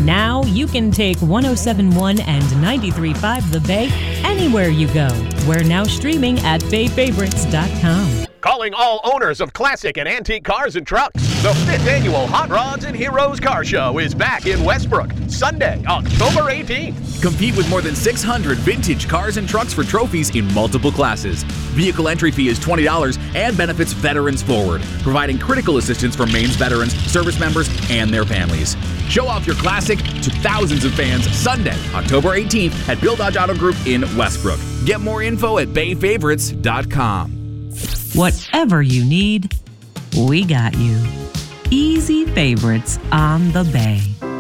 Now you can take 107.1 and 93.5 The Bay anywhere you go. We're now streaming at bayfavorites.com. Calling all owners of classic and antique cars and trucks. The 5th annual Hot Rods and Heroes Car Show is back in Westbrook, Sunday, October 18th. Compete with more than 600 vintage cars and trucks for trophies in multiple classes. Vehicle entry fee is $20 and benefits Veterans Forward, providing critical assistance for Maine's veterans, service members, and their families. Show off your classic to thousands of fans Sunday, October 18th at Bill Dodge Auto Group in Westbrook. Get more info at bayfavorites.com. Whatever you need, we got you. Easy Favorites on the Bay.